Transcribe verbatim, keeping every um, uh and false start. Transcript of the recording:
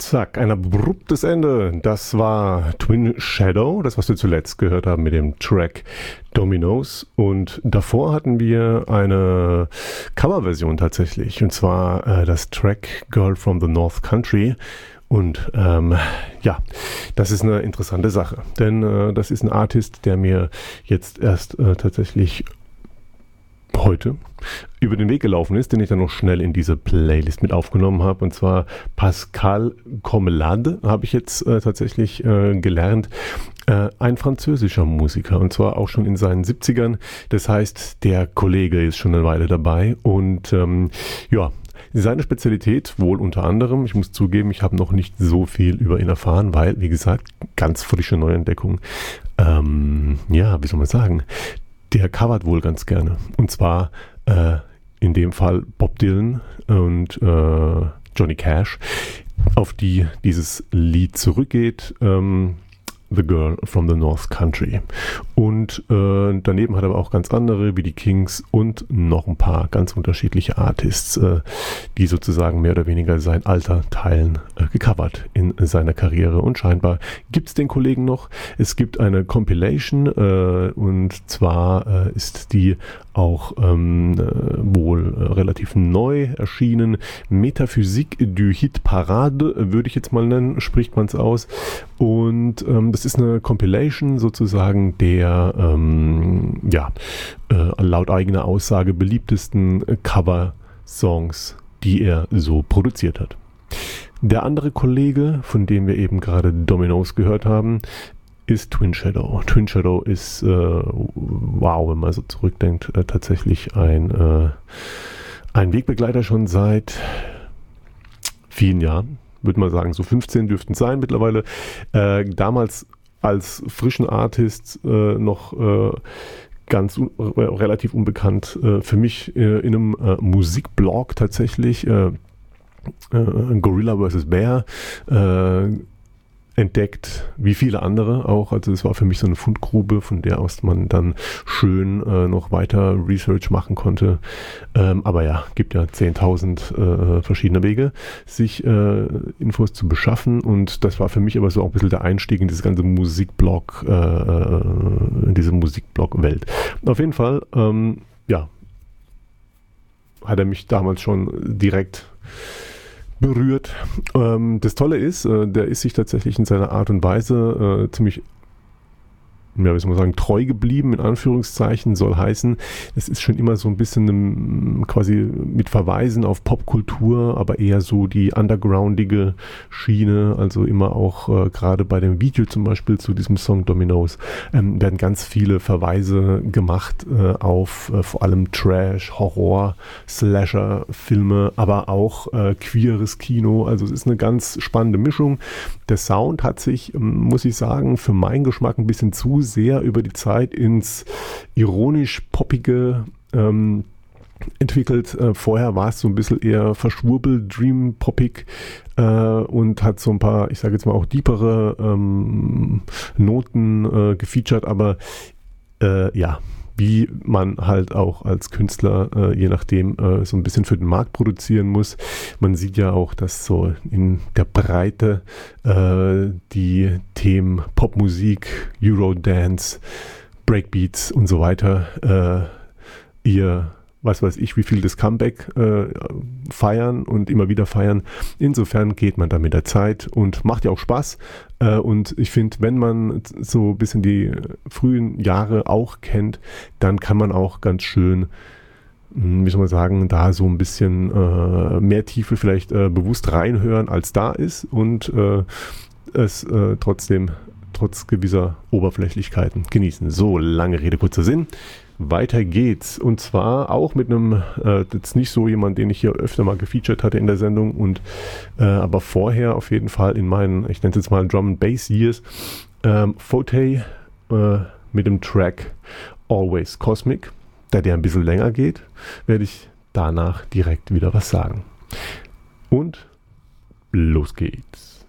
Zack, ein abruptes Ende. Das war Twin Shadow, das was wir zuletzt gehört haben mit dem Track Dominoes. Und davor hatten wir eine Coverversion tatsächlich. Und zwar äh, das Track Girl from the North Country. Und ähm, ja, das ist eine interessante Sache. Denn äh, das ist ein Artist, der mir jetzt erst äh, tatsächlich heute über den Weg gelaufen ist, den ich dann noch schnell in diese Playlist mit aufgenommen habe. Und zwar Pascal Commelade habe ich jetzt äh, tatsächlich äh, gelernt. Äh, ein französischer Musiker und zwar auch schon in seinen siebzigern. Das heißt, der Kollege ist schon eine Weile dabei und ähm, ja, seine Spezialität wohl unter anderem, ich muss zugeben, ich habe noch nicht so viel über ihn erfahren, weil, wie gesagt, ganz frische Neuentdeckung. Ähm, ja, wie soll man sagen, der covert wohl ganz gerne. Und zwar äh, in dem Fall Bob Dylan und äh, Johnny Cash, auf die dieses Lied zurückgeht. Ähm, The Girl from the North Country. Und äh, daneben hat er aber auch ganz andere, wie die Kings und noch ein paar ganz unterschiedliche Artists, äh, die sozusagen mehr oder weniger sein Alter teilen, äh, gecovert in seiner Karriere. Und scheinbar gibt es den Kollegen noch. Es gibt eine Compilation äh, und zwar äh, ist die auch ähm, äh, wohl äh, relativ neu erschienen. Métaphysique du Hit Parade, würde ich jetzt mal nennen, spricht man es aus. Und ähm, das ist eine Compilation sozusagen der ähm, ja, äh, laut eigener Aussage beliebtesten Cover-Songs, die er so produziert hat. Der andere Kollege, von dem wir eben gerade Dominoes gehört haben, ist Twin Shadow. Twin Shadow ist, äh, wow, wenn man so zurückdenkt, äh, tatsächlich ein, äh, ein Wegbegleiter schon seit vielen Jahren. Würde man sagen, so fünfzehn dürften es sein mittlerweile. Äh, damals als frischen Artist äh, noch äh, ganz un- äh, relativ unbekannt. Äh, für mich äh, in einem äh, Musikblog tatsächlich. Äh, äh, Gorilla versus. Bear. Äh, entdeckt, wie viele andere auch. Also es war für mich so eine Fundgrube, von der aus man dann schön äh, noch weiter Research machen konnte. Ähm, aber ja, gibt ja zehntausend äh, verschiedene Wege, sich äh, Infos zu beschaffen und das war für mich aber so auch ein bisschen der Einstieg in diese ganze Musikblog, äh, in diese Musikblog-Welt. Auf jeden Fall, ähm, ja, hat er mich damals schon direkt berührt. Ähm, das Tolle ist, äh, der ist sich tatsächlich in seiner Art und Weise äh, ziemlich, ja, wie soll man sagen, treu geblieben, in Anführungszeichen, soll heißen, es ist schon immer so ein bisschen um, quasi mit Verweisen auf Popkultur, aber eher so die undergroundige Schiene, also immer auch äh, gerade bei dem Video zum Beispiel zu diesem Song Dominoes ähm, werden ganz viele Verweise gemacht äh, auf äh, vor allem Trash, Horror, Slasher, Filme, aber auch äh, queeres Kino, also es ist eine ganz spannende Mischung. Der Sound hat sich, muss ich sagen, für meinen Geschmack ein bisschen zu sehr über die Zeit ins ironisch-poppige ähm, entwickelt. Äh, vorher war es so ein bisschen eher verschwurbelt, dream-poppig äh, und hat so ein paar, ich sage jetzt mal auch deepere ähm, Noten äh, gefeatured, aber äh, ja, wie man halt auch als Künstler, äh, je nachdem, äh, so ein bisschen für den Markt produzieren muss. Man sieht ja auch, dass so in der Breite äh, die Themen Popmusik, Eurodance, Breakbeats und so weiter äh, ihr, was weiß ich, wie viel das Comeback äh, feiern und immer wieder feiern. Insofern geht man da mit der Zeit und macht ja auch Spaß. Äh, und ich finde, wenn man so ein bisschen die frühen Jahre auch kennt, dann kann man auch ganz schön, wie soll man sagen, da so ein bisschen äh, mehr Tiefe vielleicht äh, bewusst reinhören, als da ist und äh, es äh, trotzdem trotz gewisser Oberflächlichkeiten genießen. So, lange Rede, kurzer Sinn. Weiter geht's und zwar auch mit einem, äh, jetzt nicht so jemand, den ich hier öfter mal gefeatured hatte in der Sendung und äh, aber vorher auf jeden Fall in meinen, ich nenne es jetzt mal Drum and Bass Years, ähm, Fote äh, mit dem Track Always Cosmic, da der ein bisschen länger geht, werde ich danach direkt wieder was sagen. Und los geht's.